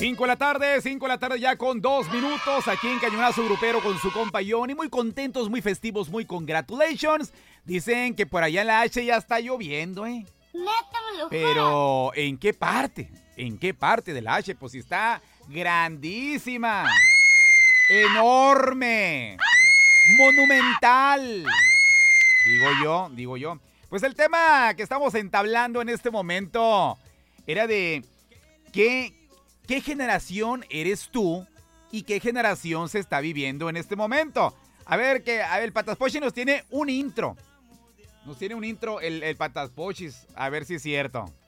5 de la tarde ya con 2 minutos aquí en Cañonazo Grupero con su compa Johnny. Muy contentos, muy festivos, muy congratulations. Dicen que por allá en la H ya está lloviendo, ¿eh? Neta, me lo juro. Pero, ¿en qué parte? ¿En qué parte de la H? Pues está grandísima, enorme, monumental. Digo yo. Pues el tema que estamos entablando en este momento era de qué generación eres tú y qué generación se está viviendo en este momento. A ver, el Pataspochi nos tiene un intro. Nos tiene un intro el Pataspochis. A ver si es cierto.